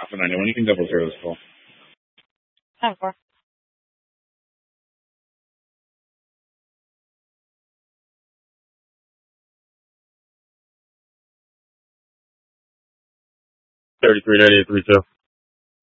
Alpha 91, you can double zero this call. 10-4. 339832.